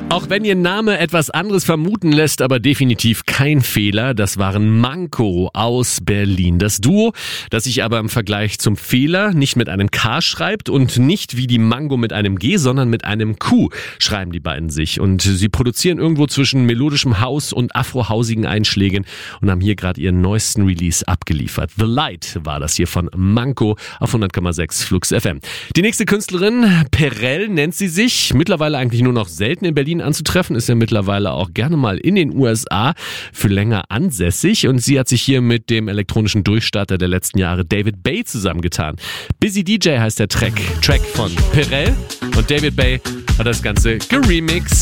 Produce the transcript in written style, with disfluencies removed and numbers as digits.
Auch wenn ihr Name etwas anderes vermuten lässt, aber definitiv kein Fehler, das waren Manko aus Berlin. Das Duo, das sich aber im Vergleich zum Fehler nicht mit einem K schreibt und nicht wie die Mango mit einem G, sondern mit einem Q schreiben die beiden sich. Und sie produzieren irgendwo zwischen melodischem House und afrohausigen Einschlägen und haben hier gerade ihren neuesten Release abgeliefert. The Light war das hier von Manko auf 100,6 Flux FM. Die nächste Künstlerin, Perel nennt sie sich, mittlerweile eigentlich nur noch selten in Berlin anzutreffen, ist ja mittlerweile auch gerne mal in den USA für länger ansässig und sie hat sich hier mit dem elektronischen Durchstarter der letzten Jahre David Bay zusammengetan. Busy DJ heißt der Track von Perel und David Bay hat das Ganze geremixed.